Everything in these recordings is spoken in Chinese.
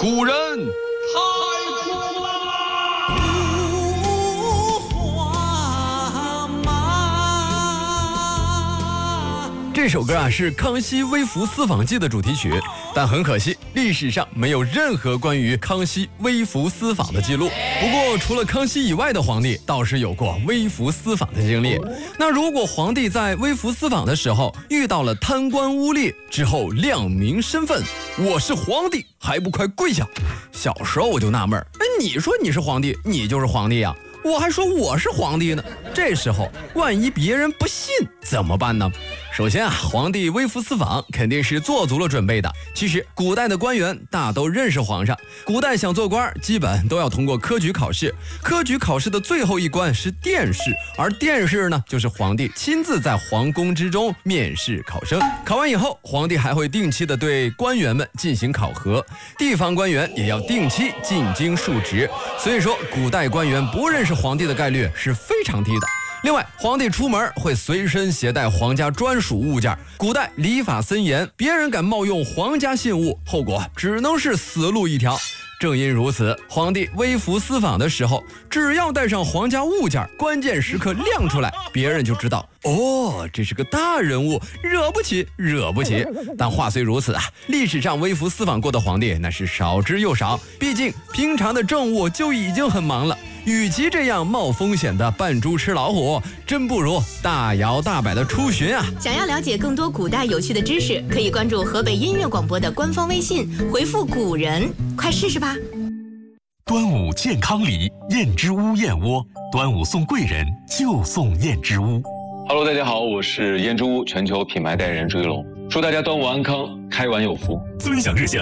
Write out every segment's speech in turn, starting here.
古人太苦了。 这首歌啊是《康熙微服私访记》的主题曲，但很可惜，历史上没有任何关于康熙微服私访的记录。不过，除了康熙以外的皇帝，倒是有过微服私访的经历。那如果皇帝在微服私访的时候遇到了贪官污吏之后亮明身份，我是皇帝，还不快跪下！小时候我就纳闷，你说你是皇帝，你就是皇帝呀，我还说我是皇帝呢。这时候万一别人不信怎么办呢？首先啊，皇帝微服私访肯定是做足了准备的。其实古代的官员大都认识皇上，古代想做官基本都要通过科举考试。科举考试的最后一关是殿试，而殿试呢，就是皇帝亲自在皇宫之中面试考生。考完以后，皇帝还会定期的对官员们进行考核，地方官员也要定期进京述职。所以说，古代官员不认识皇帝的概率是非常低的。另外，皇帝出门会随身携带皇家专属物件。古代礼法森严，别人敢冒用皇家信物，后果只能是死路一条。正因如此，皇帝微服私访的时候，只要带上皇家物件，关键时刻亮出来，别人就知道，哦，这是个大人物，惹不起，惹不起。但话虽如此啊，历史上微服私访过的皇帝那是少之又少，毕竟平常的政务就已经很忙了。与其这样冒风险的扮猪吃老虎，真不如大摇大摆的出巡啊！ 想要了解更多古代有趣的知识，可以关注河北音乐广播的官方微信，回复古人，快试试吧。 端午健康礼，燕之屋燕窝，端午送贵人就送燕之屋。 Hello， 大家好，我是燕之屋全球品牌代言人朱一龙，祝大家端午安康，开完有福。 尊享热线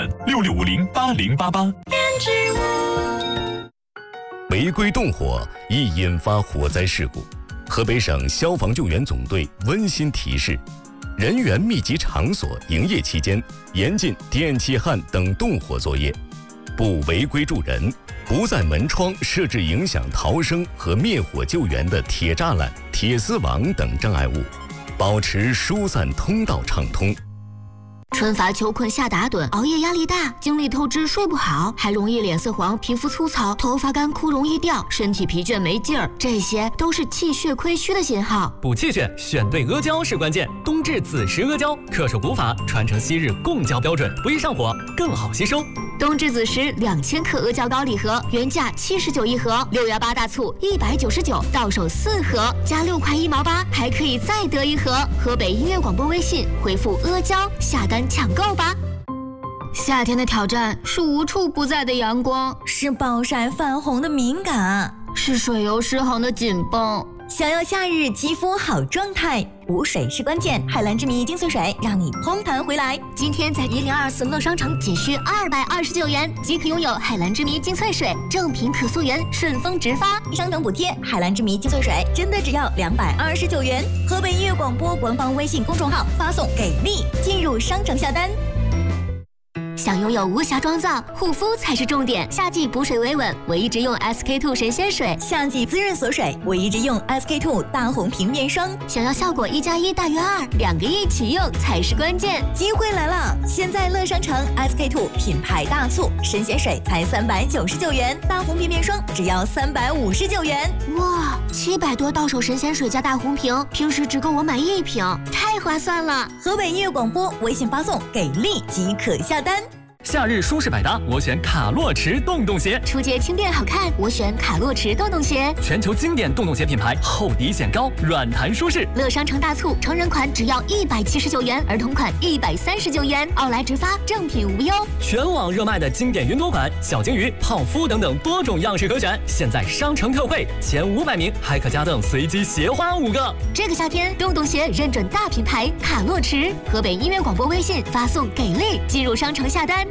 66508088。燕之屋。 违规动火易引发火灾事故，河北省消防救援总队温馨提示：人员密集场所营业期间，严禁电气焊等动火作业，不违规助人，不在门窗设置影响逃生和灭火救援的铁栅栏、铁丝网等障碍物，保持疏散通道畅通。 春乏秋困夏打盹，熬夜压力大，精力透支睡不好，还容易脸色黄、皮肤粗糙、头发干枯容易掉，身体疲倦没劲儿，这些都是气血亏虚的信号。 补气血，选对阿胶是关键。冬至子时阿胶，恪守古法，传承昔日贡胶标准，不易上火，更好吸收。 冬至子时2000克阿胶膏礼盒，原价79一盒，6月8大促199，到手4盒，加6块1毛8，还可以再得一盒。河北音乐广播微信回复阿胶下单抢购吧。夏天的挑战是无处不在的阳光， 是暴晒泛红的敏感， 是水油失衡的紧绷。 想要夏日肌肤好状态，补水是关键。海蓝之谜精粹水让你嘭弹回来。 今天在1024乐商城仅需229元即可拥有海蓝之谜精粹水，正品可溯源，顺丰直发， 商城补贴。海蓝之谜精粹水真的只要229元。河北音乐广播官方微信公众号发送给力，进入商城下单。 想拥有无瑕妆造，护肤才是重点。夏季补水维稳，我一直用 SK2 神仙水； 夏季滋润锁水，我一直用 SK2 大红瓶面霜。 想要效果1+1大于2，两个一起用才是关键。 机会来了！现在乐商城 SK2 品牌大促，神仙水才399元，大红瓶面霜只要359元。 哇，700多到手神仙水加大红瓶，平时只够我买1瓶，太划算了！ 河北音乐广播微信发送给力即可下单。 夏日舒适百搭，我选卡洛驰洞洞鞋。 出街轻便好看，我选卡洛驰洞洞鞋。 全球经典洞洞鞋品牌，厚底显高，软弹舒适。 乐商城大促，成人款只要179元，儿童款139元，奥莱直发，正品无忧。 全网热卖的经典云朵款、小金鱼、泡芙等等多种样式可选，现在商城特惠，前500名还可加赠随机鞋花5个。 这个夏天，洞洞鞋认准大品牌卡洛驰。河北音乐广播微信发送给力，进入商城下单。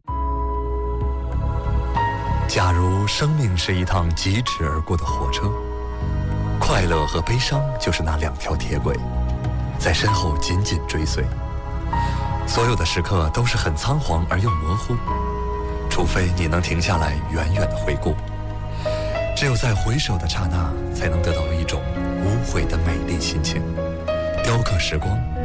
假如生命是一趟疾驰而过的火车，快乐和悲伤就是那2条铁轨，在身后紧紧追随。所有的时刻都是很仓皇而又模糊，除非你能停下来远远的回顾。只有在回首的刹那，才能得到一种无悔的美丽心情。雕刻时光，